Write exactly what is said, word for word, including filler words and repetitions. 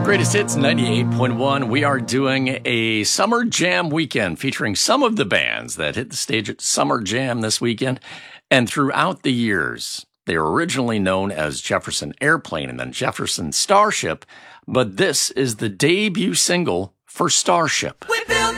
Greatest Hits ninety-eight point one. We are doing a Summer Jam weekend featuring some of the bands that hit the stage at Summer Jam this weekend and throughout the years. They were originally known as Jefferson Airplane and then Jefferson Starship, but this is the debut single for Starship. We built